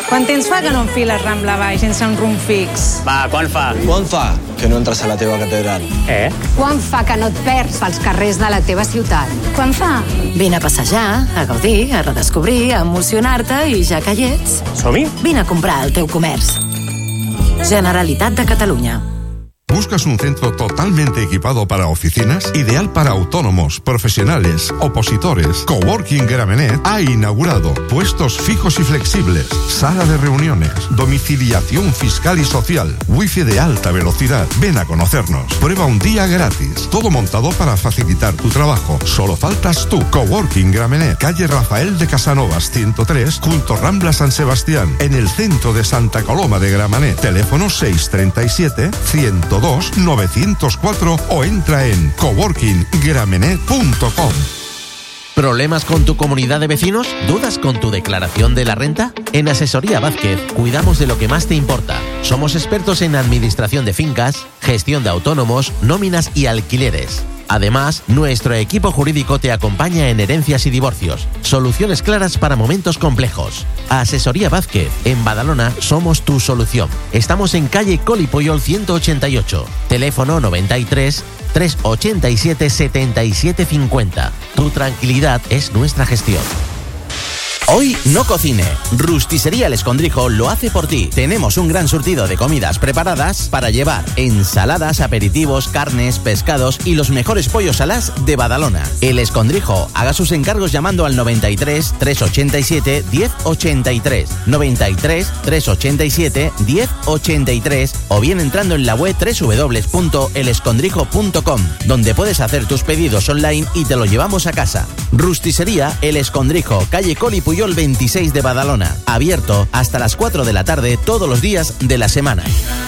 Quant temps fa que no enfiles Rambla Baix sense un rumb fix? Va, quan fa? Quan fa que no entres a la teva catedral? Quan fa que no et perds pels carrers de la teva ciutat? Quan fa? Vine a passejar, a gaudir, a redescobrir, a emocionar-te i ja que hi ets, Som-hi? vine a comprar al teu comerç. Generalitat de Catalunya. ¿Buscas un centro totalmente equipado para oficinas? Ideal para autónomos, profesionales, opositores. Coworking Gramenet ha inaugurado puestos fijos y flexibles, sala de reuniones, domiciliación fiscal y social, wifi de alta velocidad. Ven a conocernos. Prueba un día gratis. Todo montado para facilitar tu trabajo. Solo faltas tú. Coworking Gramenet, calle Rafael de Casanovas 103, junto Rambla San Sebastián, en el centro de Santa Coloma de Gramenet. Teléfono 637 102 904 o entra en coworkinggramenet.com. ¿Problemas con tu comunidad de vecinos? ¿Dudas con tu declaración de la renta? En Asesoría Vázquez cuidamos de lo que más te importa. Somos expertos en administración de fincas, gestión de autónomos, nóminas y alquileres. Además, nuestro equipo jurídico te acompaña en herencias y divorcios. Soluciones claras para momentos complejos. Asesoría Vázquez. En Badalona somos tu solución. Estamos en calle Coli Puyol 188. Teléfono 93 387 7750. Tu tranquilidad es nuestra gestión. Hoy no cocine. Rusticería El Escondrijo lo hace por ti. Tenemos un gran surtido de comidas preparadas para llevar: ensaladas, aperitivos, carnes, pescados y los mejores pollos alás de Badalona. El Escondrijo. Haga sus encargos llamando al 93 387 1083, 93 387 1083 o bien entrando en la web www.elescondrijo.com, donde puedes hacer tus pedidos online y te lo llevamos a casa. Rusticería El Escondrijo, calle Coli Puyol 26 de Badalona. Abierto hasta las 4 de la tarde todos los días de la semana.